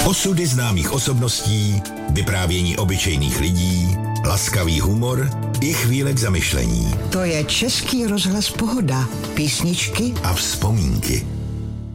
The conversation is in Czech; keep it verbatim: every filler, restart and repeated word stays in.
Osudy známých osobností, vyprávění obyčejných lidí, laskavý humor i chvíle k zamyšlení. To je Český rozhlas Pohoda. Písničky A vzpomínky.